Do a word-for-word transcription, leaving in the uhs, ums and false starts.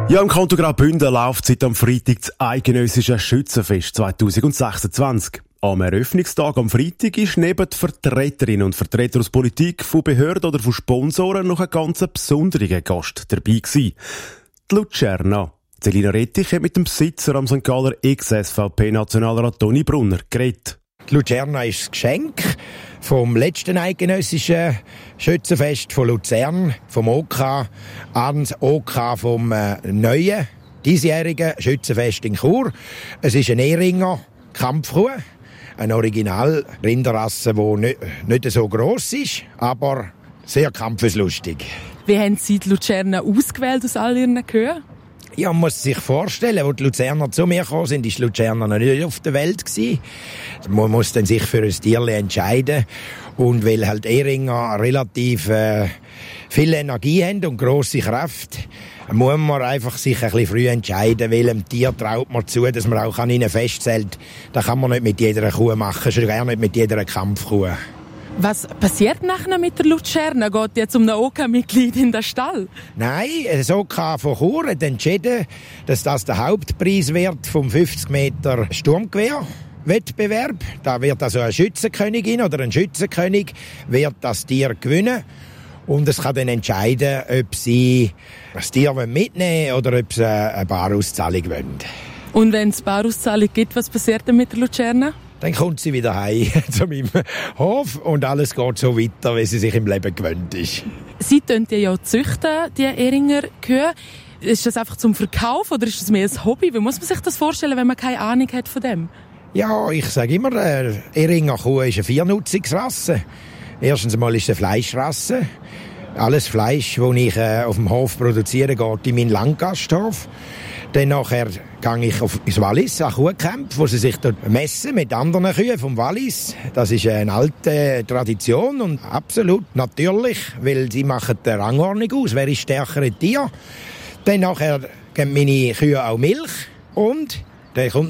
Ja, im Kanton Graubünden läuft seit am Freitag das eidgenössische Schützenfest zwanzig sechsundzwanzig. Am Eröffnungstag am Freitag ist neben den Vertreterinnen und Vertretern aus Politik, von Behörden oder von Sponsoren noch ein ganz besonderer Gast dabei gewesen. Die Luzerna. Selina Rettich hat mit dem Besitzer am Sankt Galler Ex-S V P-Nationalrat Toni Brunner geredet. Die Luzerna ist das Geschenk vom letzten eidgenössischen Schützenfest von Luzern, vom O K, ans O K vom äh, neuen, diesjährigen Schützenfest in Chur. Es ist ein Ehringer Kampfkuh, eine Original-Rinderrasse, die nicht, nicht so gross ist, aber sehr kampfeslustig. Wie haben Sie die Luzerna ausgewählt aus all Ihren Kühen? Ja, man muss sich vorstellen, als die Luzerner zu mir gekommen sind, war die Luzerner noch nicht auf der Welt gewesen. Man muss dann sich für ein Tierchen entscheiden. Und weil halt Ehringer relativ äh, viel Energie haben und grosse Kraft, muss man einfach sich ein bisschen früh entscheiden, welchem Tier traut man zu, dass man auch an ihnen festhält. Das kann man nicht mit jeder Kuh machen, schon gar nicht mit jeder Kampfkuh. Was passiert nachher mit der Luzerna? Geht jetzt um ein O K-Mitglied in den Stall? Nein, das O K von Chur hat entschieden, dass das der Hauptpreis wird vom fünfzig Meter Sturmgewehr-Wettbewerb. Da wird also eine Schützenkönigin oder ein Schützenkönig wird das Tier gewinnen. Und es kann dann entscheiden, ob sie das Tier mitnehmen wollen oder ob sie eine Barauszahlung wollen. Und wenn es Barauszahlung gibt, was passiert dann mit der Luzerna? Dann kommt sie wieder heim zu meinem Hof und alles geht so weiter, wie sie sich im Leben gewöhnt ist. Sie züchten ja züchten, die Ehringer Kühe. Ist das einfach zum Verkauf oder ist das mehr ein Hobby? Wie muss man sich das vorstellen, wenn man keine Ahnung hat von dem? Ja, ich sage immer, äh, Ehringer Kuh ist eine Viernutzungsrasse. Erstens einmal ist es eine Fleischrasse. Alles Fleisch, das ich äh, auf dem Hof produziere, geht in meinen Landgasthof. Dann nachher gehe ich auf ins Wallis, an Kuhkämpfe, wo sie sich dort messen mit anderen Kühen vom Wallis. Das ist eine alte Tradition und absolut natürlich, weil sie machen die Rangordnung aus, wer ist stärkere Tier. Dann nachher geben meine Kühe auch Milch und dann kommt